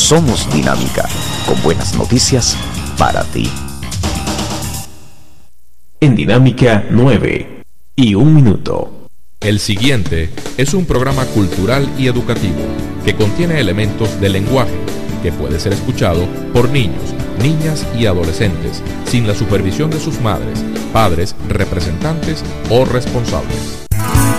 Somos Dinámica, con buenas noticias para ti. En Dinámica 9 y 1 minuto. El siguiente es un programa cultural y educativo que contiene elementos de lenguaje que puede ser escuchado por niños, niñas y adolescentes sin la supervisión de sus madres, padres, representantes o responsables.